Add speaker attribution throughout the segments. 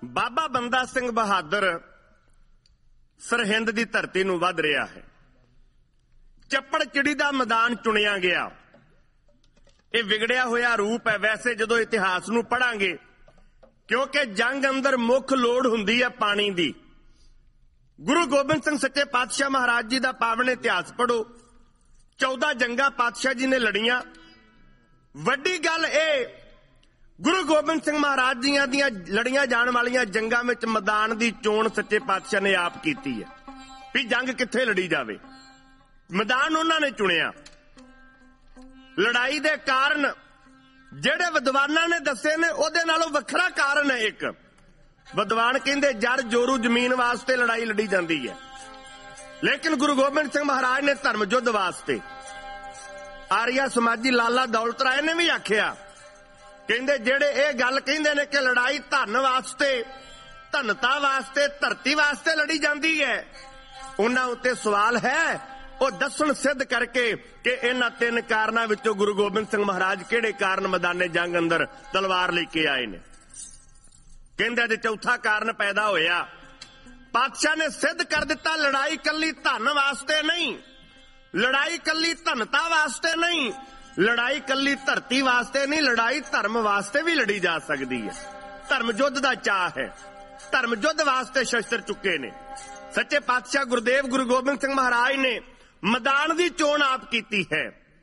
Speaker 1: ਬਾਬਾ ਬੰਦਾ ਸਿੰਘ ਬਹਾਦਰ ਸਰਹਿੰਦ ਦੀ ਧਰਤੀ ਨੂੰ ਵੱਧ ਰਿਹਾ ਹੈ। ਚੱਪੜ ਚਿੜੀ ਦਾ ਮੈਦਾਨ ਚੁਣਿਆ ਗਿਆ। ਇਹ ਵਿਗੜਿਆ ਹੋਇਆ ਰੂਪ ਹੈ। ਵੈਸੇ ਜਦੋਂ ਇਤਿਹਾਸ ਨੂੰ ਪੜਾਂਗੇ, ਕਿਉਂਕਿ ਜੰਗ ਅੰਦਰ ਮੁੱਖ ਲੋੜ ਹੁੰਦੀ ਹੈ ਪਾਣੀ ਦੀ। ਗੁਰੂ ਗੋਬਿੰਦ ਸਿੰਘ ਸੱਚੇ ਪਾਤਸ਼ਾਹ ਮਹਾਰਾਜ ਜੀ ਦਾ ਪਾਵਨ ਇਤਿਹਾਸ ਪੜੋ। 14 ਜੰਗਾਂ ਪਾਤਸ਼ਾਹ ਜੀ ਨੇ ਲੜੀਆਂ। ਵੱਡੀ ਗੱਲ ਇਹ, ਗੁਰੂ ਗੋਬਿੰਦ ਸਿੰਘ ਮਹਾਰਾਜ ਜੀਆਂ ਦੀਆਂ ਲੜੀਆਂ ਜਾਣ ਵਾਲੀਆਂ ਜੰਗਾਂ ਵਿੱਚ ਮੈਦਾਨ ਦੀ ਚੋਣ ਸੱਚੇ ਪਾਤਸ਼ਾਹ ਨੇ ਆਪ ਕੀਤੀ ਹੈ ਵੀ ਜੰਗ ਕਿੱਥੇ ਲੜੀ ਜਾਵੇ। ਮੈਦਾਨ ਉਹਨਾਂ ਨੇ ਚੁਣਿਆ। ਲੜਾਈ ਦੇ ਕਾਰਨ ਜਿਹੜੇ ਵਿਦਵਾਨਾਂ ਨੇ ਦੱਸੇ ਨੇ ਉਹਦੇ ਨਾਲੋਂ ਵੱਖਰਾ ਕਾਰਨ ਹੈ। ਇੱਕ ਵਿਦਵਾਨ ਕਹਿੰਦੇ ਜੜ ਜੋਰੂ ਜ਼ਮੀਨ ਵਾਸਤੇ ਲੜਾਈ ਲੜੀ ਜਾਂਦੀ ਹੈ, ਲੇਕਿਨ ਗੁਰੂ ਗੋਬਿੰਦ ਸਿੰਘ ਮਹਾਰਾਜ ਨੇ ਧਰਮ ਯੁੱਧ ਵਾਸਤੇ। ਆਰੀਆ ਸਮਾਜੀ ਲਾਲਾ ਦੌਲਤ ਰਾਏ ਨੇ ਵੀ ਆਖਿਆ, ਕਹਿੰਦੇ ਜਿਹੜੇ ਇਹ ਗੱਲ ਕਹਿੰਦੇ ਨੇ ਕਿ ਲੜਾਈ ਧਨ ਵਾਸਤੇ, ਧਨਤਾ ਵਾਸਤੇ, ਧਰਤੀ ਵਾਸਤੇ ਲੜੀ ਜਾਂਦੀ ਹੈ, ਉਹਨਾਂ ਉੱਤੇ ਸਵਾਲ ਹੈ ਉਹ ਦੱਸਣ ਸਿੱਧ ਕਰਕੇ ਕਿ ਇਹਨਾਂ 3 ਕਾਰਨਾਂ ਵਿੱਚੋਂ ਗੁਰੂ ਗੋਬਿੰਦ ਸਿੰਘ ਮਹਾਰਾਜ ਕਿਹੜੇ ਕਾਰਨ ਮੈਦਾਨੇ ਜੰਗ ਅੰਦਰ ਤਲਵਾਰ ਲੈ ਕੇ ਆਏ ਨੇ। ਕਹਿੰਦੇ ਅੱਜ ਚੌਥਾ ਕਾਰਨ ਪੈਦਾ ਹੋਇਆ। ਪਾਤਸ਼ਾਹ ਨੇ ਸਿੱਧ ਕਰ ਦਿੱਤਾ ਲੜਾਈ ਕੱਲੀ ਧਨ ਵਾਸਤੇ ਨਹੀਂ, ਲੜਾਈ ਕੱਲੀ ਧਨਤਾ ਵਾਸਤੇ ਨਹੀਂ, ਲੜਾਈ ਕੱਲੀ ਧਰਤੀ ਵਾਸਤੇ ਨਹੀਂ, ਲੜਾਈ ਧਰਮ ਵਾਸਤੇ ਵੀ ਲੜੀ ਜਾ ਸਕਦੀ ਹੈ। ਧਰਮ ਯੁੱਧ ਦਾ ਚਾਅ ਹੈ। ਧਰਮ ਯੁੱਧ ਵਾਸਤੇ ਸ਼ਸਤਰ ਚੁੱਕੇ ਨੇ। ਸੱਚੇ ਪਾਤਸ਼ਾਹ ਗੁਰਦੇਵ ਗੁਰੂ ਗੋਬਿੰਦ ਸਿੰਘ ਮਹਾਰਾਜ ਨੇ ਮੈਦਾਨ ਦੀ ਚੋਣ ਆਪ ਕੀਤੀ ਹੈ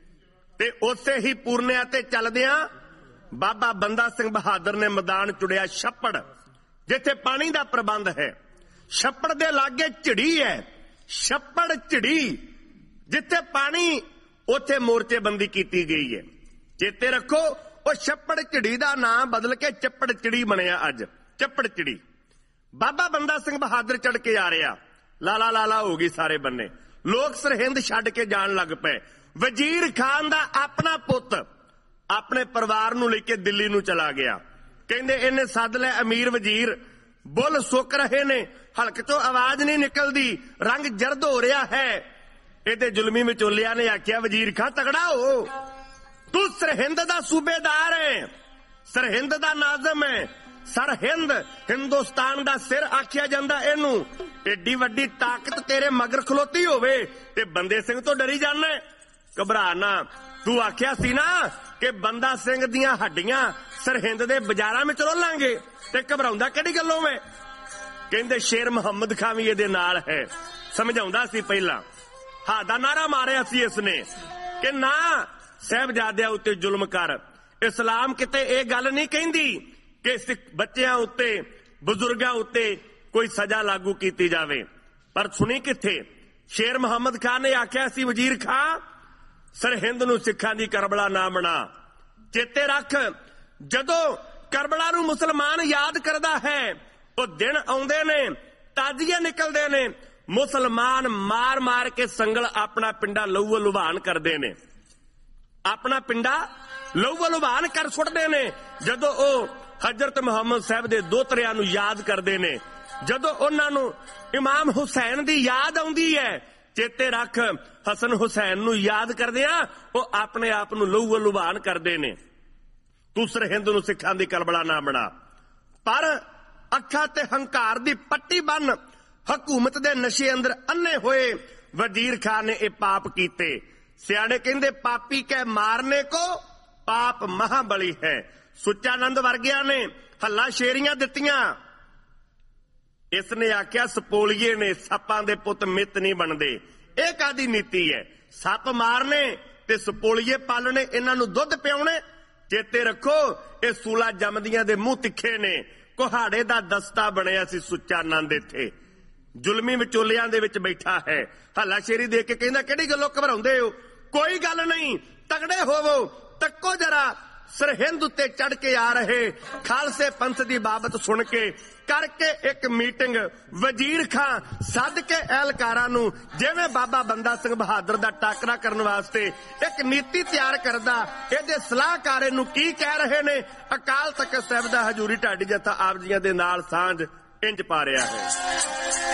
Speaker 1: ਤੇ ਉਸੇ ਹੀ ਪੂਰਨਿਆ ਤੇ ਚੱਲਦਿਆਂ ਬਾਬਾ ਬੰਦਾ ਸਿੰਘ ਬਹਾਦਰ ਨੇ ਮੈਦਾਨ ਚੁਣਿਆ ਛੱਪੜ, ਜਿੱਥੇ ਪਾਣੀ ਦਾ ਪ੍ਰਬੰਧ ਹੈ। ਛੱਪੜ ਦੇ ਲਾਗੇ ਝਿੜੀ ਹੈ। ਛੱਪੜ ਝਿੜੀ ਜਿੱਥੇ ਪਾਣੀ, ਉੱਥੇ ਮੋਰਚੇਬੰਦੀ ਕੀਤੀ ਗਈ ਹੈ। ਚੇਤੇ ਰੱਖੋ, ਉਹ ਛੱਪੜ ਝਿੜੀ ਦਾ ਨਾਮ ਬਦਲ ਕੇ ਚੱਪੜ ਚਿੜੀ ਬਣਿਆ ਅੱਜ। ਚੱਪੜ ਚਿੜੀ ਬਾਬਾ ਬੰਦਾ ਸਿੰਘ ਬਹਾਦਰ ਚੜ ਕੇ ਆ ਰਿਹਾ। ਲਾਲਾ ਲਾਲਾ ਹੋ ਗਈ ਸਾਰੇ ਬੰਨੇ। ਲੋਕ ਸਰਹਿੰਦ ਛੱਡ ਕੇ ਜਾਣ ਲੱਗ ਪਏ। ਵਜ਼ੀਰ ਖਾਨ ਦਾ ਆਪਣਾ ਪੁੱਤ ਆਪਣੇ ਪਰਿਵਾਰ ਨੂੰ ਲੈ ਕੇ ਦਿੱਲੀ ਨੂੰ ਚਲਾ ਗਿਆ। ਕਹਿੰਦੇ ਇਹਨੇ ਸੱਦ ਲੈ ਅਮੀਰ ਵਜ਼ੀਰ, ਬੁੱਲ ਸੁੱਕ ਰਹੇ ਨੇ, ਹਲਕ ਚੋਂ ਆਵਾਜ਼ ਨਹੀਂ ਨਿਕਲਦੀ, ਰੰਗ ਜਰਦ ਹੋ ਰਿਹਾ ਹੈ। ਇਹਦੇ ਜ਼ੁਲਮੀ ਵਿਚੋਲਿਆਂ ਨੇ ਆਖਿਆ, ਵਜ਼ੀਰ ਖਾਨ ਤਗੜਾ ਹੋ, ਤੂੰ ਸਰਹਿੰਦ ਦਾ ਸੂਬੇਦਾਰ ਹੈ, ਸਰਹਿੰਦ ਦਾ ਨਾਜ਼ਮ ਹੈ। ਸਰਹਿੰਦ ਹਿੰਦੁਸਤਾਨ ਦਾ ਸਿਰ ਆਖਿਆ ਜਾਂਦਾ ਇਹਨੂੰ। ਏਡੀ ਵੱਡੀ ਤਾਕਤ ਤੇਰੇ ਮਗਰ ਖਲੋਤੀ ਹੋਵੇ ਤੇ ਬੰਦੇ ਸਿੰਘ ਤੋਂ ਡਰੀ ਜਾਂਦਾ। ਘਬਰਾ ਨਾ, ਤੂੰ ਆਖਿਆ ਸੀ ਨਾ ਕਿ ਬੰਦਾ ਸਿੰਘ ਦੀਆਂ ਹੱਡੀਆਂ ਸਰਹਿੰਦ ਦੇ ਬਾਜ਼ਾਰਾਂ ਵਿੱਚ ਰੋਲਾਂਗੇ, ਤੇ ਘਬਰਾਉਂਦਾ ਕਿਹੜੀ ਗੱਲੋਂ ਵੇ। ਕਹਿੰਦੇ ਸ਼ੇਰ ਮੁਹੰਮਦ ਖਾਨ ਵੀ ਇਹਦੇ ਨਾਲ ਹੈ। ਸਮਝਾਉਂਦਾ ਸੀ ਪਹਿਲਾਂ, ਹਾਂ ਦਾ ਨਾਰਾ ਮਾਰਿਆ ਸੀ ਇਸਨੇ ਕਿ ਨਾ ਸਾਹਿਬਜ਼ਾਦਿਆਂ ਉੱਤੇ ਜ਼ੁਲਮ ਕਰ। ਇਸਲਾਮ ਕਿਤੇ ਇਹ ਗੱਲ ਨਹੀਂ ਕਹਿੰਦੀ ਕਿ ਬੱਚਿਆਂ ਉੱਤੇ, ਬਜ਼ੁਰਗਾਂ ਉੱਤੇ ਕੋਈ ਸਜ਼ਾ ਲਾਗੂ ਕੀਤੀ ਜਾਵੇ, ਪਰ ਸੁਣੀ ਕਿੱਥੇ। ਸ਼ੇਰ ਮੁਹੰਮਦ ਖਾਨ ਨੇ ਆਖਿਆ ਸੀ, ਵਜ਼ੀਰ ਖਾਨ ਸਰਹਿੰਦ ਨੂੰ ਸਿੱਖਾਂ ਦੀ ਕਰਬਲਾ ਨਾ ਬਣਾ। ਚੇਤੇ ਰੱਖ, ਜਦੋਂ ਕਰਬਲਾ ਨੂੰ ਮੁਸਲਮਾਨ ਯਾਦ ਕਰਦਾ ਹੈ, ਉਹ ਦਿਨ ਆਉਂਦੇ ਨੇ, ਤਾਜ਼ੀਏ ਨਿਕਲਦੇ ਨੇ, ਮੁਸਲਮਾਨ ਮਾਰ ਮਾਰ ਕੇ ਸੰਗਲ ਆਪਣਾ ਪਿੰਡਾ ਲਹੂ ਲੁਹਾਨ ਕਰਦੇ ਨੇ, ਆਪਣਾ ਪਿੰਡਾ ਲਹੂ ਲੁਹਾਨ ਕਰ ਸੁੱਟਦੇ ਨੇ। ਜਦੋਂ ਉਹ ਹਜ਼ਰਤ ਮੁਹੰਮਦ ਸਾਹਿਬ ਦੇ ਦੋਤਰਿਆਂ ਨੂੰ ਯਾਦ ਕਰਦੇ ਨੇ, ਜਦੋਂ ਉਹਨਾਂ ਨੂੰ ਇਮਾਮ ਹੁਸੈਨ ਦੀ ਯਾਦ ਆਉਂਦੀ ਹੈ, ਚੇਤੇ ਰੱਖ ਹਸਨ ਹੁਸੈਨ ਨੂੰ ਯਾਦ ਕਰਦੇ ਆ, ਉਹ ਆਪਣੇ ਆਪ ਨੂੰ ਲਹੂ ਲੁਹਾਨ ਕਰਦੇ ਨੇ। ਤੂੰ ਸਰਹਿੰਦ ਨੂੰ ਸਿੱਖਾਂ ਦੀ ਕਰਬਲਾ ਨਾ ਬਣਾ। ਪਰ ਅੱਖਾਂ ਤੇ ਹੰਕਾਰ ਦੀ ਪੱਟੀ ਬੰਨ ਹਕੂਮਤ ਦੇ ਨਸ਼ੇ ਅੰਦਰ ਅੰਨੇ ਹੋਏ ਵਜ਼ੀਰ ਖਾਨ ਨੇ ਇਹ ਪਾਪ ਕੀਤੇ। ਸਿਆਣੇ ਕਹਿੰਦੇ ਪਾਪੀ ਕਹਿ ਮਾਰਨੇ ਕੋ ਪਾਪ ਮਹਾਬਲੀ ਹੈ। ਸੁੱਚਾਨੰਦ ਵਰਗਿਆਂ ਨੇ ਹੱਲਾ ਸ਼ੇਰੀਆਂ ਦਿੱਤੀਆਂ। ਇਸ ਨੇ ਆਖਿਆ ਸਪੋਲੀਏ ਨੇ ਸੱਪਾਂ ਦੇ ਪੁੱਤ ਮਿੱਤ ਨਹੀਂ ਬਣਦੇ। ਇਹ ਕਾਦੀ ਨੀਤੀ ਹੈ? ਸੱਪ ਮਾਰਨੇ ਤੇ ਸਪੋਲੀਏ ਪਾਲਣੇ, ਇਹਨਾਂ ਨੂੰ ਦੁੱਧ ਪਿਆਉਣੇ। ਚੇਤੇ ਰੱਖੋ, ਇਹ ਸੂਲਾ ਜੰਮਦੀਆਂ ਦੇ ਮੂੰਹ ਤਿੱਖੇ ਨੇ। ਕੁਹਾੜੇ ਦਾ ਦਸਤਾ ਬਣਿਆ ਸੀ ਸੁੱਚਾਨੰਦ ਇੱਥੇ, ਜ਼ੁਲਮੀ ਵਿਚੋਲਿਆਂ ਦੇ ਵਿੱਚ ਬੈਠਾ ਹੈ। ਹੱਲਾ ਸ਼ੇਰੀ ਦੇਖ ਕੇ ਕਹਿੰਦਾ ਕਿਹੜੀ ਗੱਲੋਂ ਘਬਰਾਉਂਦੇ ਹੋ? ਕੋਈ ਗੱਲ ਨਹੀਂ, ਤਗੜੇ ਹੋਵੋ। ਤੱਕੋ ਜਰਾ, ਸਰਹਿੰਦ ਉੱਤੇ ਚੜ ਕੇ ਆ ਰਹੇ ਖਾਲਸੇ ਪੰਥ ਦੀ ਬਾਬਤ ਸੁਣ ਕੇ ਕਰਕੇ ਇੱਕ ਮੀਟਿੰਗ ਵਜ਼ੀਰ ਖਾਨ ਸੱਦ ਕੇ ਅਹਿਲਕਾਰਾਂ ਨੂੰ, ਜਿਵੇਂ ਬਾਬਾ ਬੰਦਾ ਸਿੰਘ ਬਹਾਦਰ ਦਾ ਟਾਕਰਾ ਕਰਨ ਵਾਸਤੇ ਇੱਕ ਨੀਤੀ ਤਿਆਰ ਕਰਦਾ। ਇਹਦੇ ਸਲਾਹਕਾਰ ਇਹਨੂੰ ਕੀ ਕਹਿ ਰਹੇ ਨੇ? ਅਕਾਲ ਤਖਤ ਸਾਹਿਬ ਦਾ ਹਜ਼ੂਰੀ ਢਾਡੀ ਜਥਾ ਆਪ ਜੀਆਂ ਦੇ ਨਾਲ ਸਾਂਝ ਇੰਜ ਪਾ ਰਿਹਾ ਹੈ।